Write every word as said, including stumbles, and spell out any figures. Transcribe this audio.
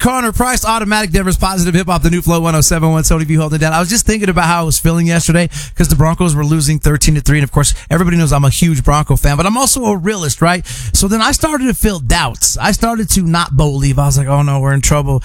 Connor Price, Automatic, Denver's Positive Hip Hop, the new Flow one oh seven point one. Tony V holding it down. I was just thinking about how I was feeling yesterday because the Broncos were losing thirteen to three. And of course, everybody knows I'm a huge Bronco fan, but I'm also a realist, right? So then I started to feel doubts. I started to not believe. I was like, oh no, we're in trouble.